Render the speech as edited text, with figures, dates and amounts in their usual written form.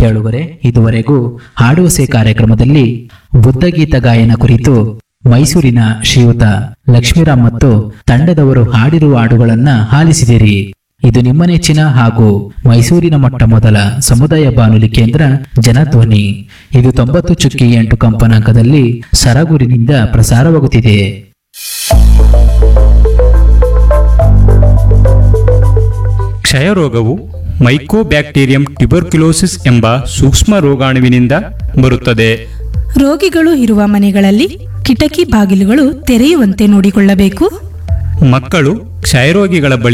ಕೇಳುಗರೆ, ಇದುವರೆಗೂ ಹಾಡುವಸೆ ಕಾರ್ಯಕ್ರಮದಲ್ಲಿ ಬುದ್ಧಗೀತ ಗಾಯನ ಕುರಿತು ಮೈಸೂರಿನ ಶ್ರೀಯುತ ಲಕ್ಷ್ಮೀರಾಮ್ ಮತ್ತು ತಂಡದವರು ಹಾಡಿರುವ ಹಾಡುಗಳನ್ನ ಆಲಿಸಿದಿರಿ. ಇದು ನಿಮ್ಮ ನೆಚ್ಚಿನ ಹಾಗೂ ಮೈಸೂರಿನ ಮೊಟ್ಟ ಮೊದಲ ಸಮುದಾಯ ಬಾನುಲಿ ಕೇಂದ್ರ ಜನಧ್ವನಿ. ಇದು 90.8 ಕಂಪನಾಂಕದಲ್ಲಿ ಸರಗೂರಿನಿಂದ ಪ್ರಸಾರವಾಗುತ್ತಿದೆ. ಕ್ಷಯರೋಗವು ಮೈಕೋಬ್ಯಾಕ್ಟೀರಿಯಂ ಟ್ಯುಬರ್ಕ್ಯುಲೋಸಿಸ್ ಎಂಬ ಸೂಕ್ಷ್ಮ ರೋಗಾಣುವಿನಿಂದ ಬರುತ್ತದೆ. ರೋಗಿಗಳು ಇರುವ ಮನೆಗಳಲ್ಲಿ ಕಿಟಕಿ ಬಾಗಿಲುಗಳು ತೆರೆಯುವಂತೆ ನೋಡಿಕೊಳ್ಳಬೇಕು. ಮಕ್ಕಳು ಕ್ಷಯರೋಗಿಗಳ ಬಳಿ